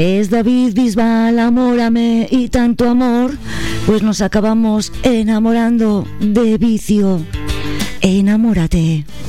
Es David Bisbal, Amórame, y tanto amor, pues nos acabamos enamorando de Vicio. Enamórate.